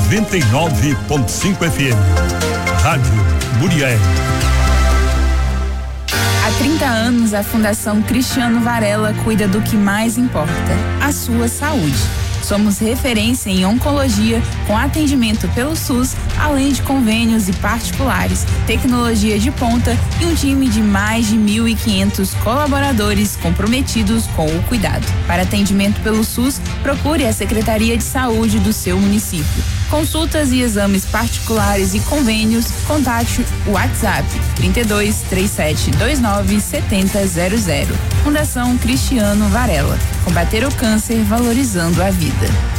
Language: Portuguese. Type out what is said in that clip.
99.5 FM. Rádio Muriel. Há 30 anos, a Fundação Cristiano Varela cuida do que mais importa: a sua saúde. Somos referência em oncologia, com atendimento pelo SUS, além de convênios e particulares, tecnologia de ponta e um time de mais de 1.500 colaboradores comprometidos com o cuidado. Para atendimento pelo SUS, procure a Secretaria de Saúde do seu município. Consultas e exames particulares e convênios, contate o WhatsApp 32 3729 7000. Fundação Cristiano Varela. Combater o câncer valorizando a vida.